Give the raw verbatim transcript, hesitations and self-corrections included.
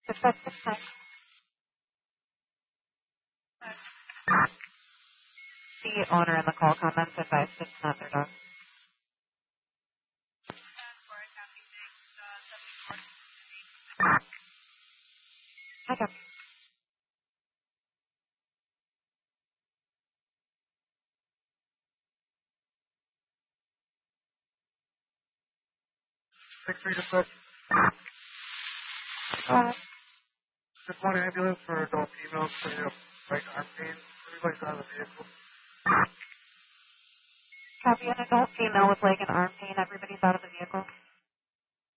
Suspected six. The owner in the call comments advised it's not their dog. Hi, Doctor. six three to six. Uh, Just one ambulance for adult females for you know, like arm pain. Everybody's out of the vehicle. copy an adult female with leg and arm pain. Everybody's out of the vehicle.